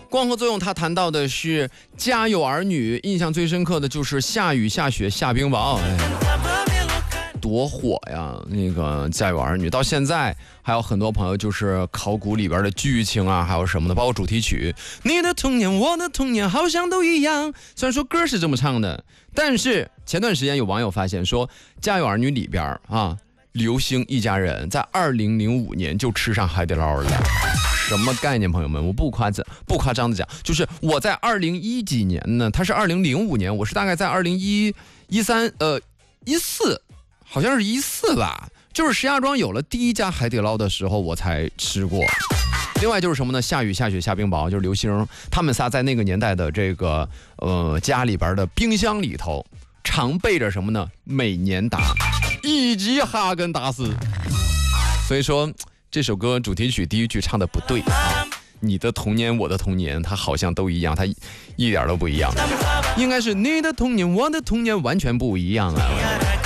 光合作用，他谈到的是家有儿女，印象最深刻的就是下雨下雪下冰雹，多火呀！那个家有儿女到现在还有很多朋友就是考古里边的剧情啊，还有什么的，包括主题曲，你的童年我的童年好像都一样。虽然说歌是这么唱的，但是前段时间有网友发现说，家有儿女里边啊，刘星一家人在2005年就吃上海底捞了。什么概念，朋友们？我不夸张的讲，就是我在2010几年呢，他是2005年，我是大概在2014，好像是14吧，就是石家庄有了第一家海底捞的时候，我才吃过。另外就是什么呢？下雨下雪下冰雹，就是刘星他们仨在那个年代的这个家里边的冰箱里头，常备着什么呢？美年达以及哈根达斯。所以说这首歌主题曲第一句唱的不对啊，你的童年我的童年，它好像都一样，它一点都不一样，应该是你的童年我的童年完全不一样啊。